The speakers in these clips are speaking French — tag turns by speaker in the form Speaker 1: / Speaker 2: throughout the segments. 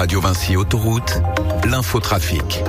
Speaker 1: Radio Vinci Autoroute, l'infotrafic.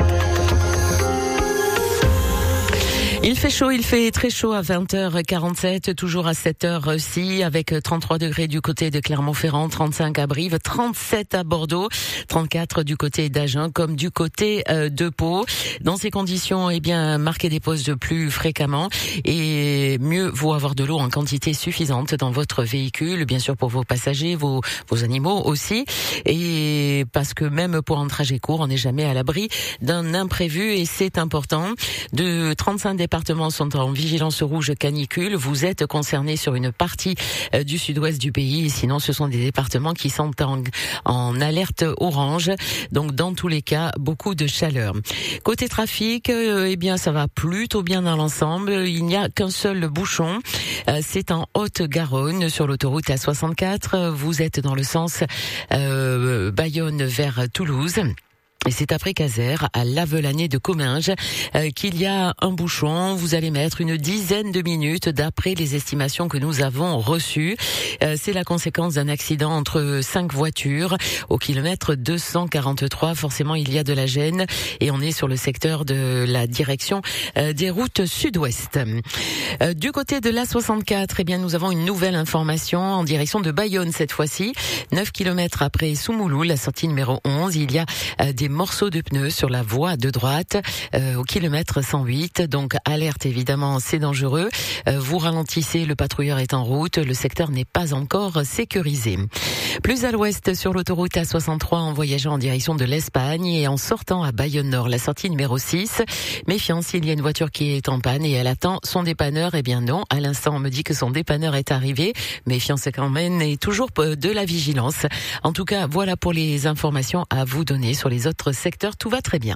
Speaker 2: Il fait chaud, il fait très chaud à 20h47, toujours à 7h6, avec 33 degrés du côté de Clermont-Ferrand, 35 à Brive, 37 à Bordeaux, 34 du côté d'Agen comme du côté de Pau. Dans ces conditions, marquez des pauses de plus fréquemment et mieux vaut avoir de l'eau en quantité suffisante dans votre véhicule, bien sûr pour vos passagers, vos animaux aussi, et parce que même pour un trajet court, on n'est jamais à l'abri d'un imprévu et c'est important. De 35 départements sont en vigilance rouge canicule. Vous êtes concernés sur une partie du sud-ouest du pays. Et sinon, ce sont des départements qui sont en alerte orange. Donc, dans tous les cas, beaucoup de chaleur. Côté trafic, ça va plutôt bien dans l'ensemble. Il n'y a qu'un seul bouchon. C'est en Haute-Garonne, sur l'autoroute A64. Vous êtes dans le sens Bayonne vers Toulouse. Et c'est après Caser, à Lavelanet de Comminges, qu'il y a un bouchon. Vous allez mettre une dizaine de minutes d'après les estimations que nous avons reçues. C'est la conséquence d'un accident entre 5 voitures au kilomètre 243. Forcément, il y a de la gêne et on est sur le secteur de la direction des routes sud-ouest. Du côté de l'A64, nous avons une nouvelle information en direction de Bayonne cette fois-ci. 9 kilomètres après Soumoulou, la sortie numéro 11, il y a des morceaux de pneus sur la voie de droite au kilomètre 108. Donc alerte évidemment, c'est dangereux. Vous ralentissez, le patrouilleur est en route. Le secteur n'est pas encore sécurisé. Plus à l'ouest sur l'autoroute A63 en voyageant en direction de l'Espagne et en sortant à Bayonne Nord, la sortie numéro 6. Méfiance, il y a une voiture qui est en panne et elle attend son dépanneur. Eh bien non, à l'instant on me dit que son dépanneur est arrivé. Méfiance quand même et toujours de la vigilance. En tout cas, voilà pour les informations à vous donner sur les autres secteur, tout va très bien.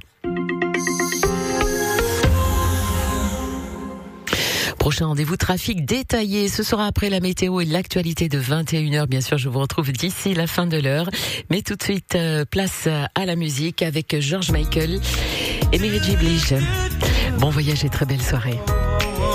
Speaker 2: Prochain rendez-vous trafic détaillé, ce sera après la météo et l'actualité de 21h. Bien sûr, je vous retrouve d'ici la fin de l'heure. Mais tout de suite, place à la musique avec George Michael et Mary J. Blige. Bon voyage et très belle soirée.